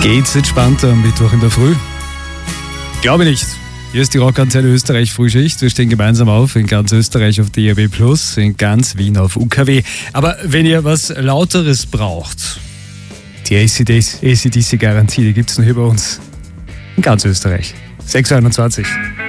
Geht's entspannter am Mittwoch in der Früh? Glaube nicht. Hier ist die Rockantenne Österreich Frühschicht. Wir stehen gemeinsam auf in ganz Österreich auf DAB+, in ganz Wien auf UKW. Aber wenn ihr was Lauteres braucht, die AC/DC-Garantie, die gibt's nur hier bei uns. In ganz Österreich. 6:21 Uhr.